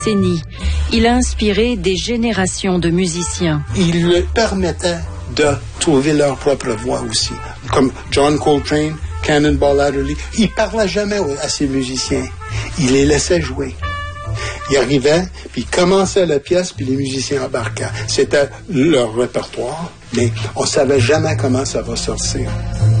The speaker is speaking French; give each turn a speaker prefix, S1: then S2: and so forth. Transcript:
S1: décennies. Il a inspiré des générations de musiciens.
S2: Il leur permettait de trouver leur propre voix aussi. Comme John Coltrane, Cannonball Adderley, il parlait jamais à ses musiciens. Il les laissait jouer. Il arrivait, puis il commençait la pièce, puis les musiciens embarquaient. C'était leur répertoire, mais on savait jamais comment ça va sortir.